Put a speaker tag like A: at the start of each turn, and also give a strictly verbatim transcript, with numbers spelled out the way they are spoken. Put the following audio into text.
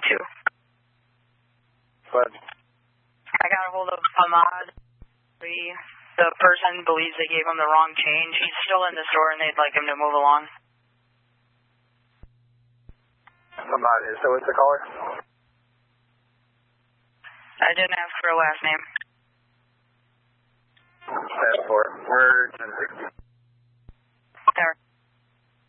A: two.
B: But
A: I got a hold of Ahmad. The person believes they gave him the wrong change. He's still in the store and they'd like him to move along.
B: Ahmad is, so what's the caller?
A: I didn't ask for a last name.
B: That's for, we're ten sixty.